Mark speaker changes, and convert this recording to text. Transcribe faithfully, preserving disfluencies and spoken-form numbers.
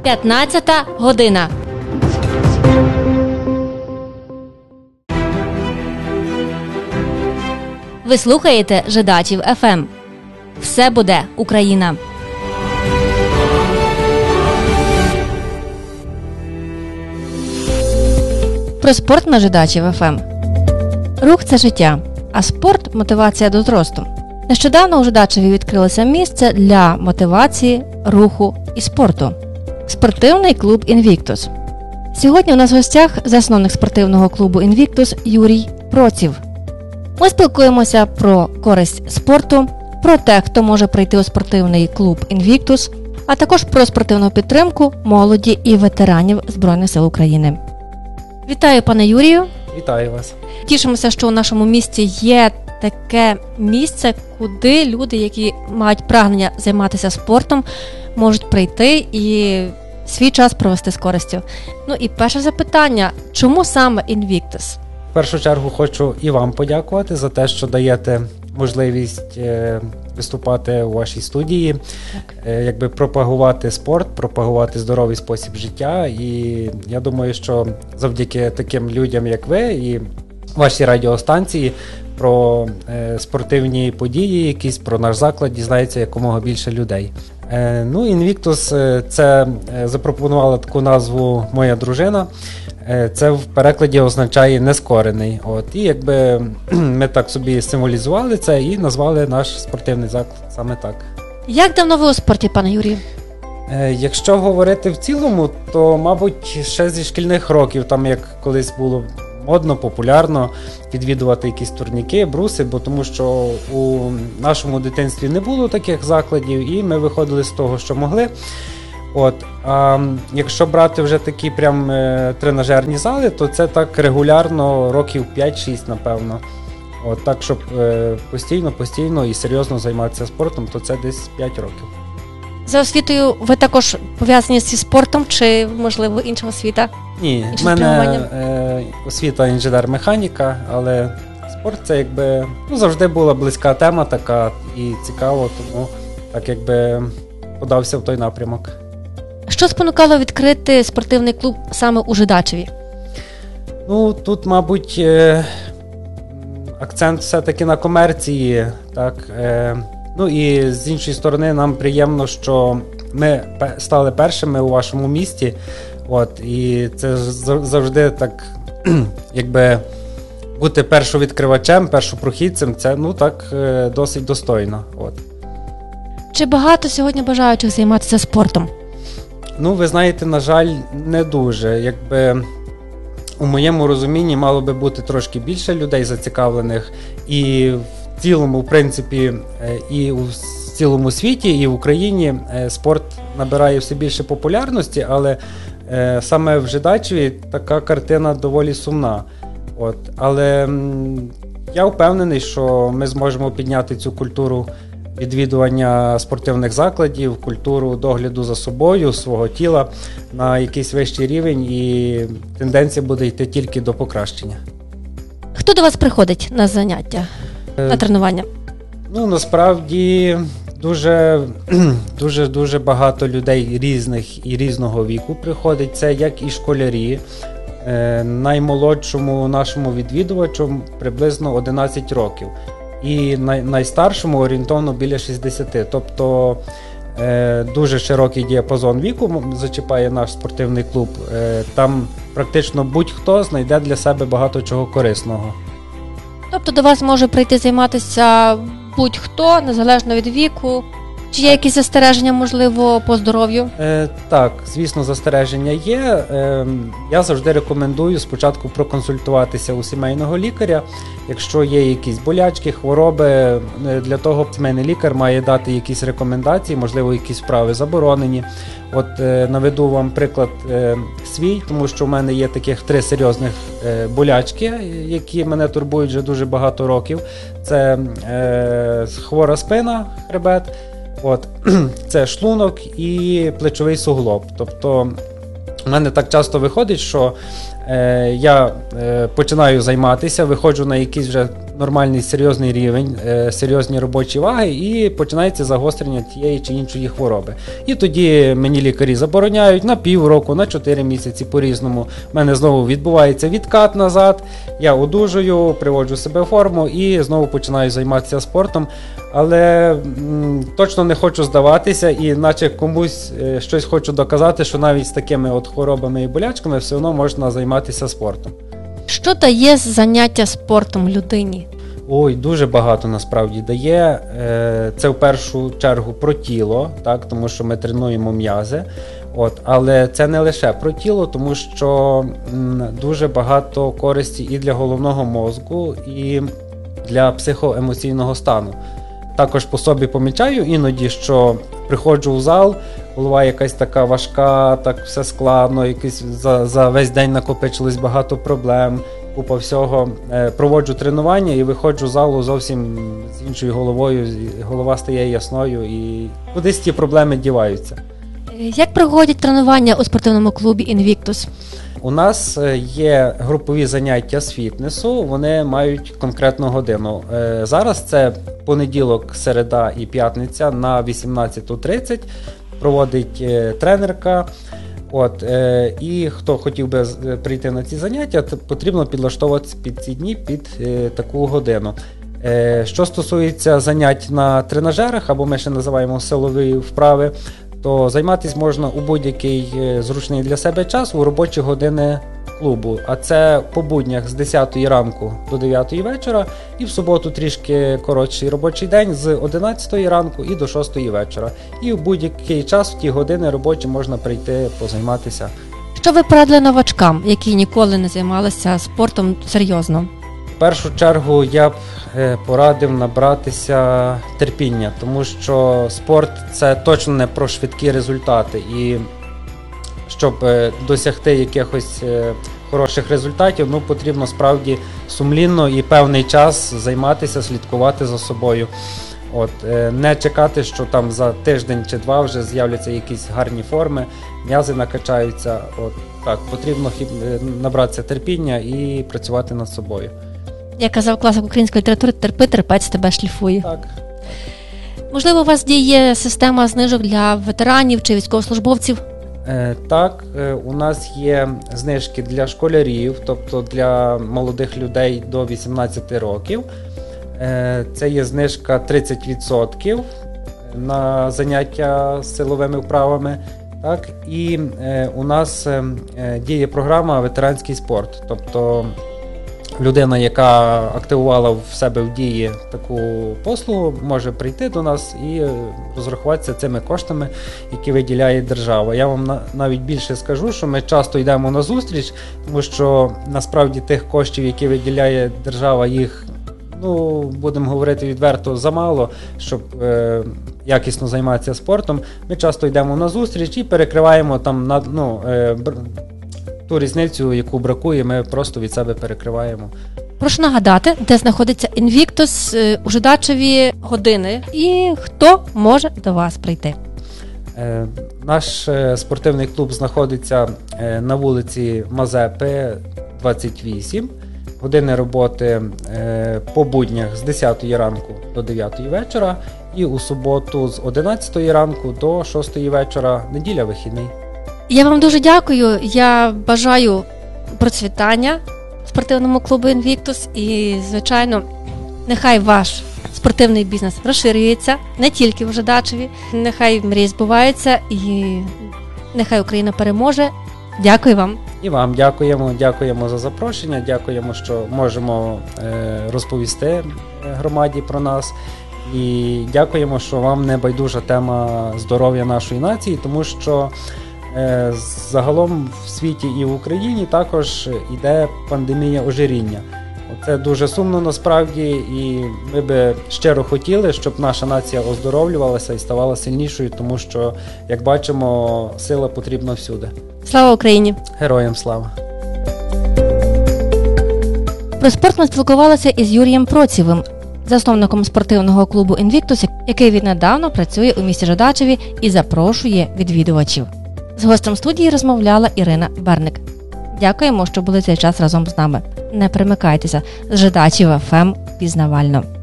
Speaker 1: п'ятнадцята година. Ви слухаєте Жидачів еф ем. Все буде Україна. Про спорт на Жидачів еф ем. Рух – це життя, а спорт – мотивація до зросту. Нещодавно у Жидачеві відкрилося місце для мотивації, руху і спорту. Спортивний клуб «Інвіктус». Сьогодні у нас в гостях засновник спортивного клубу «Інвіктус» Юрій Проців. Ми спілкуємося про користь спорту, про те, хто може прийти у спортивний клуб «Інвіктус», а також про спортивну підтримку молоді і ветеранів Збройних сил України. Вітаю, пане Юрію.
Speaker 2: Вітаю вас.
Speaker 1: Тішимося, що у нашому місті є таке місце, куди люди, які мають прагнення займатися спортом, можуть прийти і свій час провести з користю. Ну і перше запитання, чому саме «Інвіктус»?
Speaker 2: В першу чергу хочу і вам подякувати за те, що даєте можливість е, виступати у вашій студії, е, якби пропагувати спорт, пропагувати здоровий спосіб життя. І я думаю, що завдяки таким людям, як ви, і вашій радіостанції, про е, спортивні події, якісь про наш заклад дізнається якомога більше людей. Е, ну, «Інвіктус» – це е, запропонувала таку назву моя дружина. Е, це в перекладі означає «нескорений». От, і якби ми так собі символізували це і назвали наш спортивний заклад саме так.
Speaker 1: Як давно ви у спорті, пане Юрію?
Speaker 2: Е, якщо говорити в цілому, то, мабуть, ще зі шкільних років, там як колись було модно, популярно відвідувати якісь турніки, бруси, бо тому що у нашому дитинстві не було таких закладів, і ми виходили з того, що могли. От, а якщо брати вже такі прям е, тренажерні зали, то це так регулярно років п'ять-шість, напевно. От, так, щоб е, постійно, постійно і серйозно займатися спортом, то це десь п'ять років.
Speaker 1: За освітою ви також пов'язані зі спортом чи, можливо, інша освіта?
Speaker 2: Ні, в мене е, освіта інженер-механіка, але спорт це якби ну, завжди була близька тема така і цікаво, тому так якби подався в той напрямок.
Speaker 1: Що спонукало відкрити спортивний клуб саме у Жидачеві?
Speaker 2: Ну, тут, мабуть, е, акцент все-таки на комерції, так. Е, ну і з іншої сторони нам приємно, що ми стали першими у вашому місті. От, і це завжди так, якби бути першовідкривачем, першопрохідцем, це ну так досить достойно. От.
Speaker 1: Чи багато сьогодні бажаючих займатися спортом?
Speaker 2: Ну, ви знаєте, на жаль, не дуже. Якби у моєму розумінні мало би бути трошки більше людей зацікавлених, і в цілому, в принципі, і у цілому світі, і в Україні спорт набирає все більше популярності, але е, саме в Жидачеві така картина доволі сумна. От. Але м, я впевнений, що ми зможемо підняти цю культуру відвідування спортивних закладів, культуру догляду за собою, свого тіла на якийсь вищий рівень, і тенденція буде йти тільки до покращення.
Speaker 1: Хто до вас приходить на заняття, е, на тренування? Ну,
Speaker 2: насправді дуже, дуже, дуже багато людей різних і різного віку приходить. Це як і школярі. Е, наймолодшому нашому відвідувачу приблизно одинадцять років. І най, найстаршому орієнтовно біля шістдесят. Тобто е, дуже широкий діапазон віку зачіпає наш спортивний клуб. Е, там практично будь-хто знайде для себе багато чого корисного.
Speaker 1: Тобто до вас може прийти займатися будь-хто, незалежно від віку? Чи є якісь застереження, можливо, по здоров'ю?
Speaker 2: Е, так, звісно, застереження є. Е, я завжди рекомендую спочатку проконсультуватися у сімейного лікаря. Якщо є якісь болячки, хвороби, для того сімейний лікар має дати якісь рекомендації, можливо, якісь вправи заборонені. От е, наведу вам приклад е, свій, тому що в мене є таких три серйозних е, болячки, які мене турбують вже дуже багато років. Це е, хвора спина, хребет, от, це шлунок і плечовий суглоб. Тобто в мене так часто виходить, що е, я е, починаю займатися, виходжу на якийсь вже нормальний серйозний рівень, е, серйозні робочі ваги і починається загострення тієї чи іншої хвороби. І тоді мені лікарі забороняють на півроку, на чотири місяці по-різному. У мене знову відбувається відкат назад, я одужую, приводжу себе в форму і знову починаю займатися спортом. Але м, точно не хочу здаватися і наче комусь е, щось хочу доказати, що навіть з такими от хворобами і болячками все одно можна займатися спортом.
Speaker 1: Що дає заняття спортом людині?
Speaker 2: Ой, дуже багато насправді дає. Е, Це в першу чергу про тіло, так, тому що ми тренуємо м'язи. От, але це не лише про тіло, тому що м, дуже багато користі і для головного мозку, і для психоемоційного стану. Також по собі помічаю іноді, що приходжу в зал, голова якась така важка, так все складно, якийсь за, за весь день накопичилось багато проблем, купа всього. Е, проводжу тренування і виходжу з залу зовсім з іншою головою, голова стає ясною і кудись ті проблеми діваються.
Speaker 1: Як проходять тренування у спортивному клубі Invictus?
Speaker 2: У нас є групові заняття з фітнесу, вони мають конкретну годину. Зараз це понеділок, середа і п'ятниця на вісімнадцята тридцять проводить тренерка. От, і хто хотів би прийти на ці заняття, то потрібно підлаштовуватися під ці дні, під таку годину. Що стосується занять на тренажерах, або ми ще називаємо силові вправи, то займатися можна у будь-який зручний для себе час у робочі години клубу. А це по буднях з десятої ранку до дев'ятої вечора і в суботу трішки коротший робочий день з одинадцятої ранку і до шостої вечора. І в будь-який час в ті години робочі можна прийти позайматися.
Speaker 1: Що ви порадили новачкам, які ніколи не займалися спортом серйозно?
Speaker 2: В першу чергу я б порадив набратися терпіння, тому що спорт – це точно не про швидкі результати. І щоб досягти якихось хороших результатів, ну, потрібно справді сумлінно і певний час займатися, слідкувати за собою. От, не чекати, що там за тиждень чи два вже з'являться якісь гарні форми, м'язи накачаються. От, так, потрібно набратися терпіння і працювати над собою.
Speaker 1: Як казав класик української літератури, терпи, терпець тебе шліфує.
Speaker 2: Так.
Speaker 1: Можливо, у вас діє система знижок для ветеранів чи військовослужбовців?
Speaker 2: Е, так, е, у нас є знижки для школярів, тобто для молодих людей до вісімнадцяти років. Е, це є знижка тридцять відсотків на заняття з силовими вправами. Так, і е, у нас е, діє програма «Ветеранський спорт», тобто людина, яка активувала в себе в дії таку послугу, може прийти до нас і розрахуватися цими коштами, які виділяє держава. Я вам навіть більше скажу, що ми часто йдемо на зустріч, тому що насправді тих коштів, які виділяє держава, їх, ну, будемо говорити відверто, замало, щоб е, якісно займатися спортом. Ми часто йдемо на зустріч і перекриваємо там на, ну, е, ту різницю, яку бракує, ми просто від себе перекриваємо.
Speaker 1: Прошу нагадати, де знаходиться Invictus, у Жидачеві години і хто може до вас прийти.
Speaker 2: Е, наш е, спортивний клуб знаходиться е, на вулиці Мазепи, двадцять вісім. Години роботи е, по буднях з десятої ранку до дев'ятої вечора і у суботу з одинадцятої ранку до шостої вечора, неділя вихідний.
Speaker 1: Я вам дуже дякую. Я бажаю процвітання спортивному клубу Invictus і, звичайно, нехай ваш спортивний бізнес розширюється не тільки в Жидачеві, нехай мрії збуваються і нехай Україна переможе. Дякую вам.
Speaker 2: І вам дякуємо, дякуємо за запрошення, дякуємо, що можемо е, розповісти громаді про нас. І дякуємо, що вам не байдужа тема здоров'я нашої нації, тому що е, загалом в світі і в Україні також йде пандемія ожиріння. Це дуже сумно насправді, і ми би щиро хотіли, щоб наша нація оздоровлювалася і ставала сильнішою, тому що, як бачимо, сила потрібна всюди.
Speaker 1: Слава Україні!
Speaker 2: Героям слава!
Speaker 1: Про спорт ми спілкувалися із Юрієм Процєвим, засновником спортивного клубу Invictus, який віднедавна працює у місті Жидачеві і запрошує відвідувачів. З гостем студії розмовляла Ірина Берник. Дякуємо, що були цей час разом з нами. Не примикайтеся, з Жидачів еф ем пізнавально.